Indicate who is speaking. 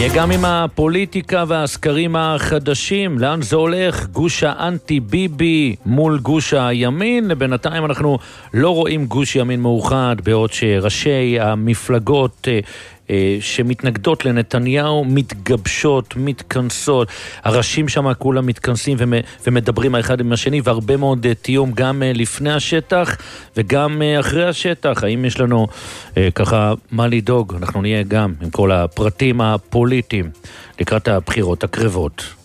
Speaker 1: נהיה גם עם הפוליטיקה והסקרים החדשים, לאן זה הולך? גוש האנטי ביבי מול גוש הימין. בינתיים אנחנו לא רואים גוש ימין מאוחד, בעוד שראשי המפלגות שמתנגדות לנתניהו מתגבשות, מתכנסות, הראשים שם כולם מתכנסים ומדברים האחד עם השני, והרבה מאוד תיאום גם לפני השטח וגם אחרי השטח. האם יש לנו ככה מה לדאוג? אנחנו נהיה גם עם כל הפרטים הפוליטיים לקראת הבחירות הקרבות.